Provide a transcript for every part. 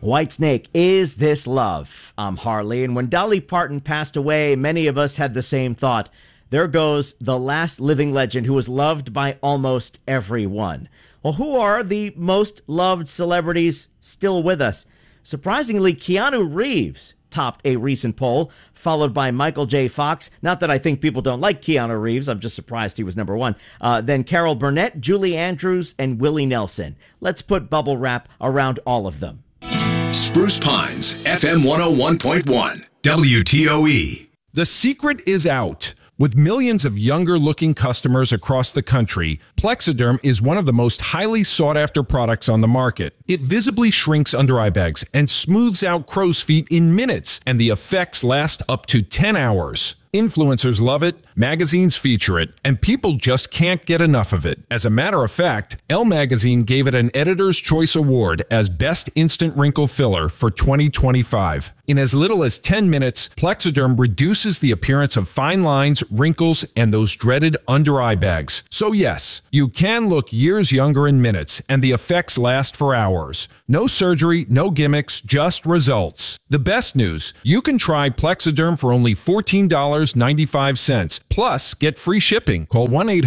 Whitesnake, Is This Love? I'm Harley, and when Dolly Parton passed away, many of us had the same thought. There goes the last living legend who was loved by almost everyone. Well, who are the most loved celebrities still with us? Surprisingly, Keanu Reeves topped a recent poll, followed by Michael J. Fox. Not that I think people don't like Keanu Reeves. I'm just surprised he was number one. Then Carol Burnett, Julie Andrews, and Willie Nelson. Let's put bubble wrap around all of them. Spruce Pines, FM 101.1, WTOE. The secret is out. With millions of younger-looking customers across the country, Plexiderm is one of the most highly sought-after products on the market. It visibly shrinks under-eye bags and smooths out crow's feet in minutes, and the effects last up to 10 hours. Influencers love it, magazines feature it, and people just can't get enough of it. As a matter of fact, Elle Magazine gave it an Editor's Choice Award as Best Instant Wrinkle Filler for 2025. In as little as 10 minutes, Plexiderm reduces the appearance of fine lines, wrinkles, and those dreaded under-eye bags. So yes, you can look years younger in minutes, and the effects last for hours. No surgery, no gimmicks, just results. The best news, you can try Plexiderm for only $14.95. Plus, get free shipping. Call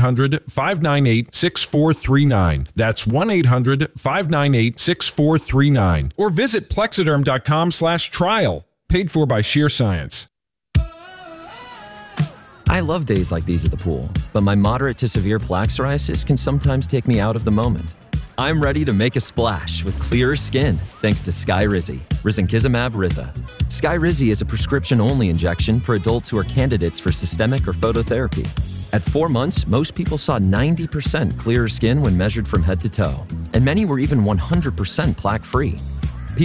1-800-598-6439. That's 1-800-598-6439. Or visit Plexiderm.com/trial. Paid for by Sheer Science. I love days like these at the pool, but my moderate to severe plaque psoriasis can sometimes take me out of the moment. I'm ready to make a splash with clearer skin thanks to Skyrizi, risankizumab Riza. Skyrizi is a prescription-only injection for adults who are candidates for systemic or phototherapy. At 4 months, most people saw 90% clearer skin when measured from head to toe, and many were even 100% plaque-free.